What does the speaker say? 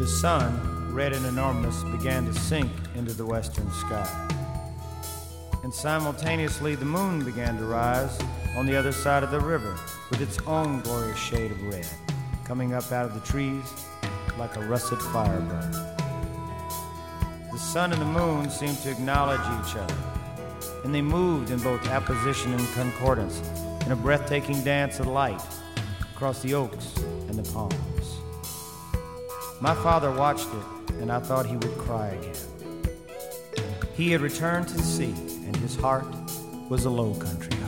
The sun, red and enormous, began to sink into the western sky. And simultaneously the moon began to rise on the other side of the river with its own glorious shade of red, coming up out of the trees like a russet fireburn. The sun and the moon seemed to acknowledge each other, and they moved in both apposition and concordance in a breathtaking dance of light across the oaks and the palms. My father watched it, and I thought he would cry again. He had returned to the sea, and his heart was a low country.